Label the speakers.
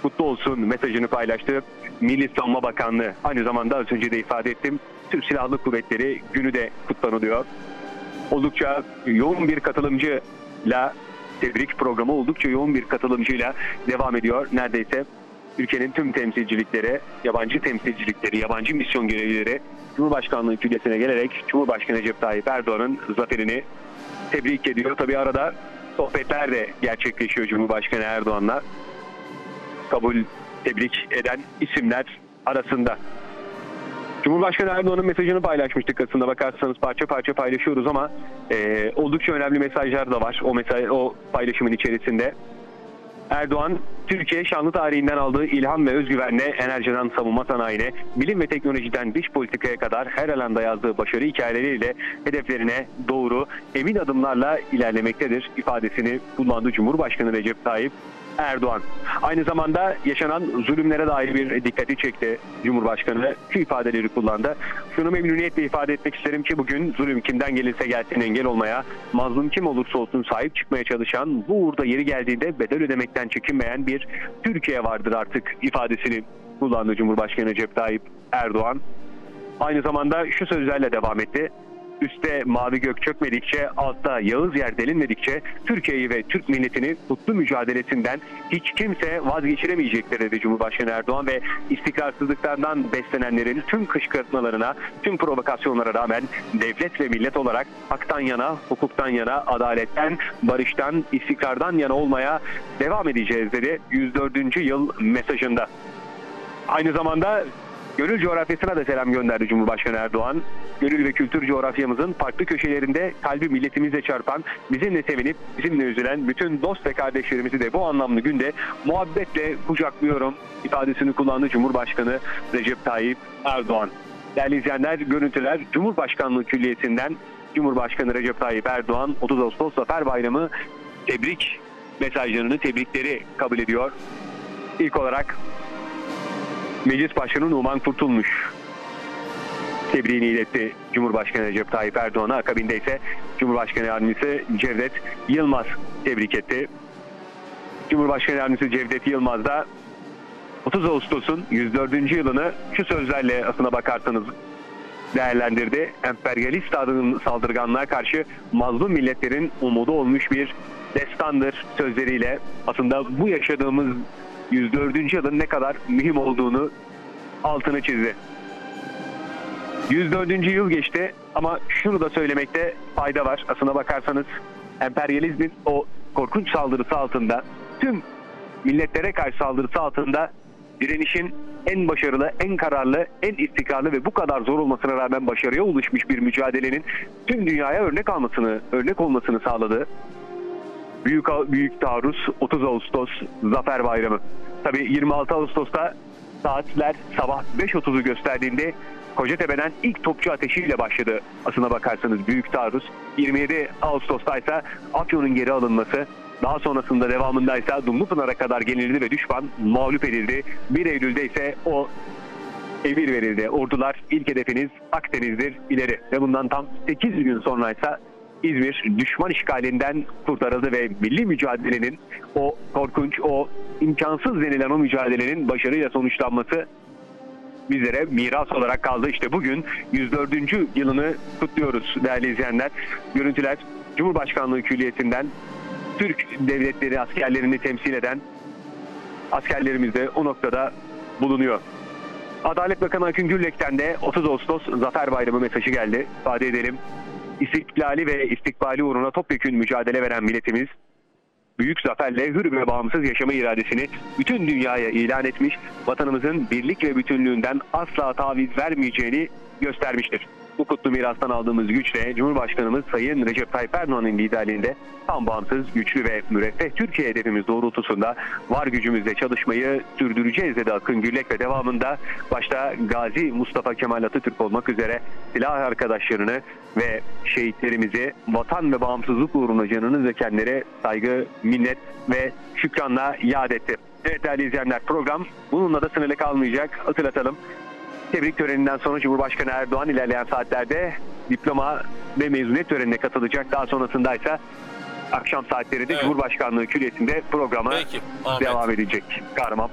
Speaker 1: kutlu olsun mesajını paylaştı. Milli Savunma Bakanlığı aynı zamanda az önce de ifade ettim. Türk Silahlı Kuvvetleri günü de kutlanılıyor. Oldukça yoğun bir katılımcıyla tebrik programı oldukça yoğun bir katılımcıyla devam ediyor. Neredeyse ülkenin tüm temsilcilikleri, yabancı temsilcilikleri, yabancı misyon görevlileri Cumhurbaşkanlığı külliyesine gelerek Cumhurbaşkanı Recep Tayyip Erdoğan'ın zaferini tebrik ediyor. Tabii arada sohbetler de gerçekleşiyor Cumhurbaşkanı Erdoğan'la. Kabul, tebrik eden isimler arasında. Cumhurbaşkanı Erdoğan'ın mesajını paylaşmıştık aslında, bakarsanız parça parça paylaşıyoruz ama oldukça önemli mesajlar da var o paylaşımın içerisinde. Erdoğan, Türkiye şanlı tarihinden aldığı ilham ve özgüvenle enerjiden savunma sanayine, bilim ve teknolojiden dış politikaya kadar her alanda yazdığı başarı hikayeleriyle hedeflerine doğru emin adımlarla ilerlemektedir ifadesini kullandı Cumhurbaşkanı Recep Tayyip Erdoğan. Aynı zamanda yaşanan zulümlere dair bir dikkati çekti Cumhurbaşkanı. Şu ifadeleri kullandı. Şunu memnuniyetle ifade etmek isterim ki bugün zulüm kimden gelirse gelsin engel olmaya, mazlum kim olursa olsun sahip çıkmaya çalışan, bu uğurda yeri geldiğinde bedel ödemekten çekinmeyen bir Türkiye vardır artık ifadesini kullandı Cumhurbaşkanı Recep Tayyip Erdoğan. Aynı zamanda şu sözlerle devam etti. Üste mavi gök çökmedikçe, altta yağız yer delinmedikçe Türkiye'yi ve Türk milletini kutlu mücadelesinden hiç kimse vazgeçiremeyecektir dedi Cumhurbaşkanı Erdoğan ve istikrarsızlıklardan beslenenlerin tüm kışkırtmalarına, tüm provokasyonlara rağmen devlet ve millet olarak haktan yana, hukuktan yana, adaletten, barıştan, istikrardan yana olmaya devam edeceğiz dedi 104. yıl mesajında. Aynı zamanda gönül coğrafyasına da selam gönderdi Cumhurbaşkanı Erdoğan. Gönül ve kültür coğrafyamızın farklı köşelerinde kalbi milletimizle çarpan, bizimle sevinip bizimle üzülen bütün dost ve kardeşlerimizi de bu anlamlı günde muhabbetle kucaklıyorum ifadesini kullandı Cumhurbaşkanı Recep Tayyip Erdoğan. Değerli izleyenler, görüntüler Cumhurbaşkanlığı Külliyesi'nden Cumhurbaşkanı Recep Tayyip Erdoğan 30 Ağustos Zafer Bayramı tebrik mesajlarını, tebrikleri kabul ediyor. İlk olarak Meclis Başkanı Numan Kurtulmuş tebriğini iletti Cumhurbaşkanı Recep Tayyip Erdoğan'a. Akabinde ise Cumhurbaşkanı Yardımcısı Cevdet Yılmaz tebrik etti. Cumhurbaşkanı Yardımcısı Cevdet Yılmaz da 30 Ağustos'un 104. yılını şu sözlerle aslına bakarsanız değerlendirdi. Emperyalist saldırganlığa karşı mazlum milletlerin umudu olmuş bir destandır sözleriyle aslında bu yaşadığımız 104. yılın ne kadar mühim olduğunu altını çizdi. 104. yıl geçti ama şunu da söylemekte fayda var. Aslına bakarsanız emperyalizmin o korkunç saldırısı altında, tüm milletlere karşı saldırısı altında direnişin en başarılı, en kararlı, en istikrarlı ve bu kadar zor olmasına rağmen başarıya ulaşmış bir mücadelenin tüm dünyaya örnek olmasını sağladı. Büyük taarruz 30 Ağustos Zafer Bayramı. Tabii 26 Ağustos'ta saatler sabah 5.30'u gösterdiğinde Kocatepe'den ilk topçu ateşiyle başladı. Aslına bakarsanız büyük taarruz. 27 Ağustos'ta ise Afyon'un geri alınması, daha sonrasında devamında ise Dumlupınar'a kadar gelinildi ve düşman mağlup edildi. 1 Eylül'de ise o emir verildi. Ordular ilk hedefiniz Akdeniz'dir, ileri. Ve bundan tam 8 gün sonra ise İzmir düşman işgalinden kurtarıldı ve milli mücadelenin o korkunç, o imkansız denilen o mücadelenin başarıyla sonuçlanması bizlere miras olarak kaldı. İşte bugün 104. yılını kutluyoruz değerli izleyenler. Görüntüler Cumhurbaşkanlığı Külliyesi'nden Türk devletleri askerlerini temsil eden askerlerimiz de o noktada bulunuyor. Adalet Bakanı Akın Gürlek'ten de 30 Ağustos Zafer Bayramı mesajı geldi. İfade edelim. İstiklali ve istikbali uğruna topyekün mücadele veren milletimiz büyük zaferle hür ve bağımsız yaşama iradesini bütün dünyaya ilan etmiş, vatanımızın birlik ve bütünlüğünden asla taviz vermeyeceğini göstermiştir. Bu kutlu mirastan aldığımız güçle Cumhurbaşkanımız Sayın Recep Tayyip Erdoğan'ın liderliğinde tam bağımsız, güçlü ve müreffeh Türkiye hedefimiz doğrultusunda var gücümüzle çalışmayı sürdüreceğiz dedi Akın Gürlek ve devamında başta Gazi Mustafa Kemal Atatürk olmak üzere silah arkadaşlarını ve şehitlerimizi vatan ve bağımsızlık uğruna canını dökenlere saygı, minnet ve şükranla yad etti. Evet değerli izleyenler, program bununla da sınırlı kalmayacak. Hatırlatalım. Tebrik töreninden sonra Cumhurbaşkanı Erdoğan ilerleyen saatlerde diploma ve mezuniyet törenine katılacak. Daha sonrasında ise akşam saatlerinde Cumhurbaşkanlığı Külliyesi'nde programa devam edecek. Kahraman